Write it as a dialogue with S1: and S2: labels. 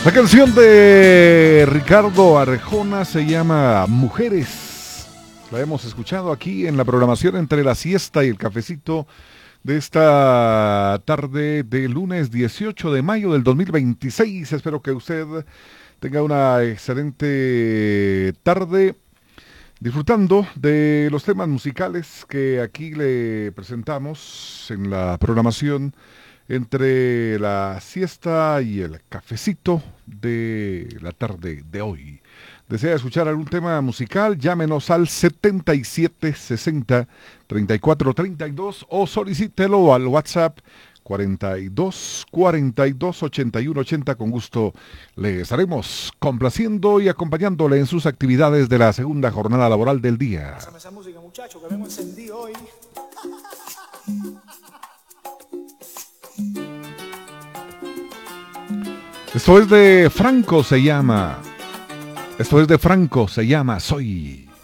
S1: La canción de Ricardo Arjona se llama Mujeres. La hemos escuchado aquí en la programación entre la siesta y el cafecito de esta tarde de lunes 18 de mayo del 2026. Espero que usted tenga una excelente tarde disfrutando de los temas musicales que aquí le presentamos en la programación entre la siesta y el cafecito de la tarde de hoy. ¿Desea escuchar algún tema musical? Llámenos al 7760-3432 o solicítelo al WhatsApp 42 42 81 80. Con gusto le estaremos complaciendo y acompañándole en sus actividades de la segunda jornada laboral del día.
S2: Pásame esa música, muchacho, que vengo encendido hoy.
S1: Esto es de Franco, se llama Soy.